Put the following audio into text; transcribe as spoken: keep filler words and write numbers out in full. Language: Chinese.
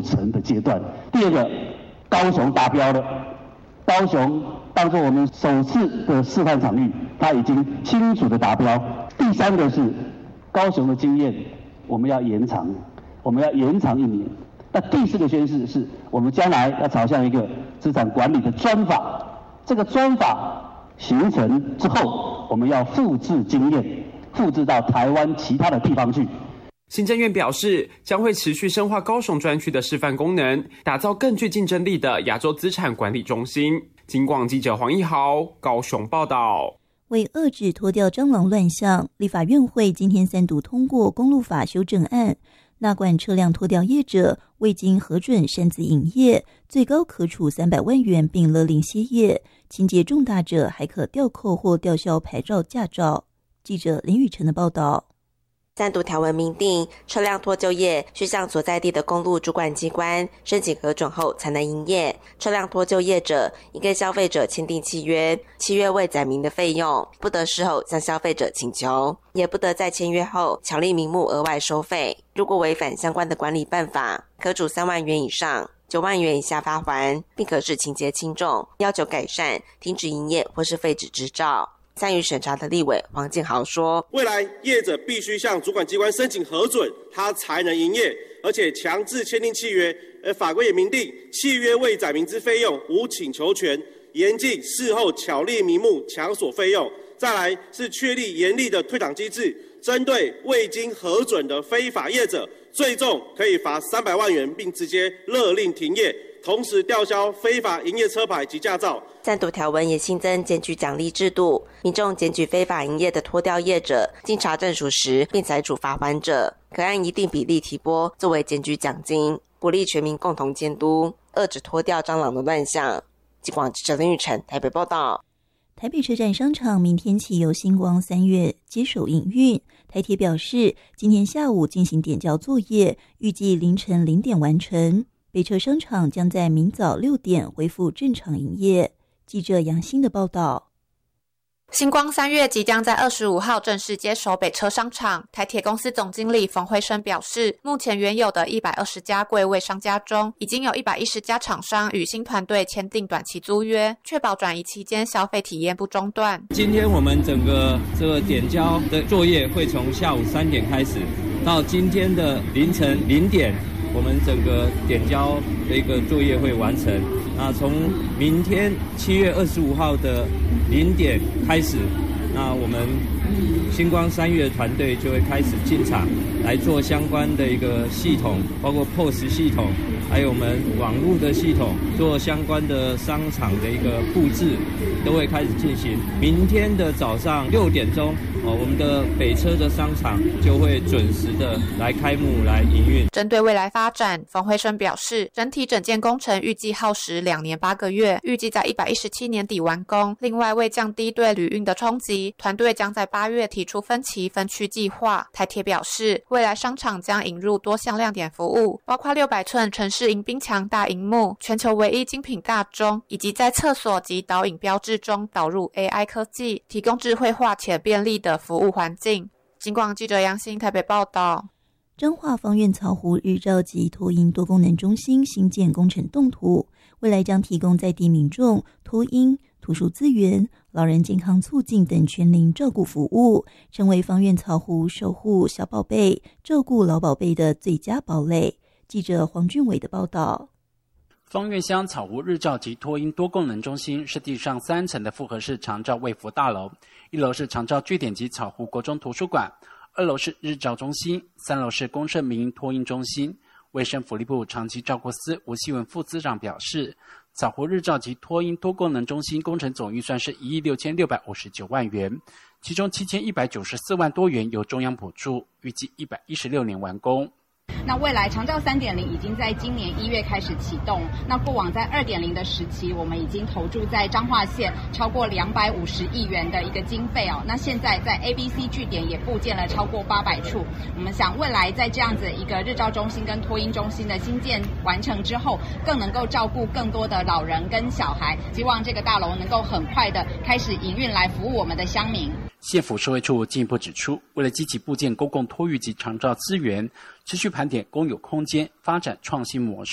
程的阶段。第二个，高雄达标了，高雄当作我们首次的示范场域，它已经清楚的达标。第三个是高雄的经验，我们要延长，我们要延长一年。那第四个宣示是我们将来要朝向一个资产管理的专法，这个专法形成之后，我们要复制经验，复制到台湾其他的地方去。 行政院表示，将会持续深化高雄专区的示范功能，打造更具竞争力的亚洲资产管理中心。警广记者黄一豪高雄报道。 为遏制拖吊蟑螂乱象，立法院会今天三读通过公路法修正案，纳管车辆拖吊业者未经核准擅自营业，最高可处三百万元并勒令歇业，情节重大者还可吊扣或吊销牌照驾照。记者林雨晨的报道。 三读条文明定，车辆拖救业需向所在地的公路主管机关申请核准后才能营业。车辆拖救业者应跟消费者签订契约，契约未载明的费用不得事后向消费者请求，也不得在签约后巧立名目额外收费。如果违反相关的管理办法，可处三万元以上九万元以下罚锾，并可视情节轻重，要求改善、停止营业或是废止执照。参与审查的立委黄建豪说， 未来业者必须向主管机关申请核准，他才能营业，而且强制签订契约，而法规也明定，契约未载明之费用无请求权，严禁事后巧立名目强索费用。再来是确立严厉的退档机制，针对未经核准的非法业者，最重可以罚三百万元，并直接勒令停业，同时吊销非法营业车牌及驾照。 三读条文也新增检举奖励制度，民众检举非法营业的拖吊业者，经查证属实并采处罚锾者，可按一定比例提拨作为检举奖金，鼓励全民共同监督，遏止拖吊蟑螂的乱象。警广记者林玉成台北报道。 台北车站商场明天起由星光三月接手营运。台铁表示，今天下午进行点交作业，预计凌晨零点完成。北车商场将在明早六点恢复正常营业。记者杨欣的报道。 星光三月即将在二十五号正式接手北车商场。台铁公司总经理冯辉生表示，目前原有的一百二十家柜位商家中，已经有一百一十家厂商与新团队签订短期租约，确保转移期间消费体验不中断。 今天我们整个这个点交的作业会从下午三点开始，到今天的凌晨零点，我们整个点交的一个作业会完成。那从明天七月二十五号的零点开始，那我们星光三月团队就会开始进场来做相关的一个系统，包括 P O S 系统，还有我们网络的系统，做相关的商场的一个布置，都会开始进行。明天的早上六点钟，哦，我们的北车的商场就会准时的来开幕来营运。 针对未来发展，冯辉生表示，整体整建工程预计耗时两年八个月，预计在一百一十七年底完工。另外，为降低对旅运的冲击，团队将在八月提出分期分区计划。台铁表示，未来商场将引入多项亮点服务，包括六百寸城市迎宾墙大萤幕、全球唯一精品大钟，以及在厕所及导引标志中导入 A I 科技，提供智慧化且便利的服务环境。警广记者杨欣台北报道。 彰化芳苑草湖日照及托婴多功能中心新建工程动图，未来将提供在地民众托婴、图书资源、老人健康促进等全龄照顾服务，成为芳苑草湖守护小宝贝、照顾老宝贝的最佳堡垒。记者黄俊伟的报道。 芳苑乡草湖日照及托婴多功能中心是地上三层的复合式长照卫福大楼，一楼是长照据点及草湖国中图书馆，二楼是日照中心，三楼是公社民营托婴中心。卫生福利部长期照顾司吴希文副司长表示，草湖日照及托婴多功能中心工程总预算是一亿六千六百五十九万元，其中七千一百九十四万多元由中央补助，预计一百一十六年完工。 那未来长照 三点零 已经在今年一月开始启动，那过往在 二点零 的时期，我们已经投注在彰化县超过两百五十亿元的一个经费哦。那现在在 A B C 据点也布建了超过八百处，我们想未来在这样子一个日照中心跟托婴中心的新建完成之后，更能够照顾更多的老人跟小孩，希望这个大楼能够很快的开始营运来服务我们的乡民。 县府社会处进一步指出，为了积极布建公共托育及长照资源，持续盘点公有空间发展创新模式。